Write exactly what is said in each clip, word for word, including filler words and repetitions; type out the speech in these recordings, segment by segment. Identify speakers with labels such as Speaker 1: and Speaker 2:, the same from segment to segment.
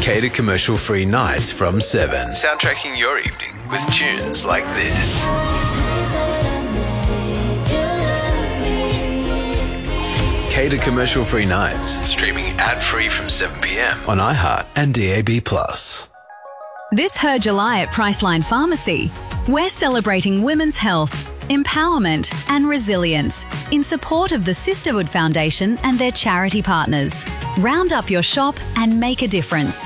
Speaker 1: Cater commercial-free nights from seven. Soundtracking your evening with tunes like this. Cater commercial-free nights. Streaming ad-free from seven p.m. on iHeart and D A B plus.
Speaker 2: This Her July at Priceline Pharmacy. We're celebrating women's health, empowerment and resilience in support of the Sisterhood Foundation and their charity partners. Round up your shop and make a difference.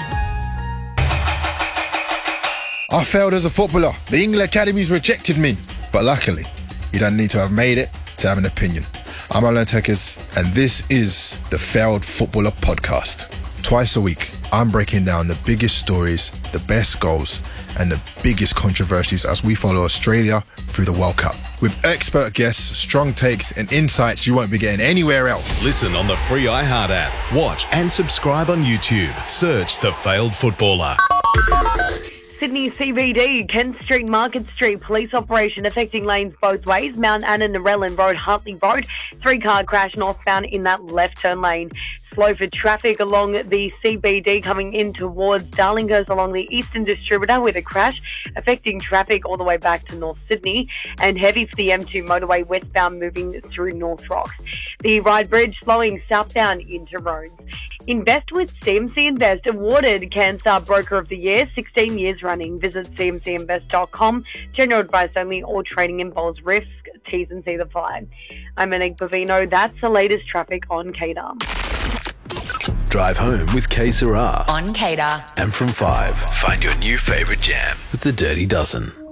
Speaker 3: I failed as a footballer. The England Academies rejected me. But luckily, you don't need to have made it to have an opinion. I'm Alan Tekers, and this is the Failed Footballer Podcast. Twice a week, I'm breaking down the biggest stories, the best goals, and the biggest controversies as we follow Australia through the World Cup. With expert guests, strong takes, and insights you won't be getting anywhere else.
Speaker 4: Listen on the free iHeart app. Watch and subscribe on YouTube. Search The Failed Footballer.
Speaker 5: Sydney C B D, Kent Street, Market Street, police operation affecting lanes both ways. Mount Anna, Narellan Road, Hartley Road, three-car crash northbound in that left turn lane. Slow for traffic along the C B D coming in towards Darlinghurst along the Eastern Distributor with a crash affecting traffic all the way back to North Sydney, and heavy for the M two motorway westbound moving through North Rocks. The Ryde Bridge slowing southbound into Rhodes. Invest with C M C Invest, awarded Canstar Broker of the Year, sixteen years running. Visit c m c invest dot com. General advice only. All trading involves risk. T's and C's apply. I'm Monique Bovino. That's the latest traffic on Cater.
Speaker 1: Drive home with K Sarah
Speaker 6: on Cater.
Speaker 1: And from five, find your new favourite jam with the Dirty Dozen.